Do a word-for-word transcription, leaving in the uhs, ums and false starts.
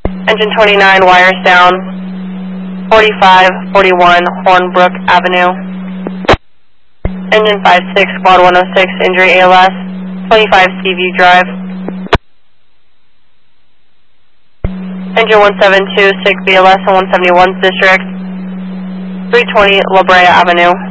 Engine twenty-nine, wires down. forty-five forty-one Hornbrook Avenue. Engine five six, squad one oh six, injury A L S, twenty-five Seaview Drive. Engine one seven two, six B L S and one seventy-one District, three twenty La Brea Avenue.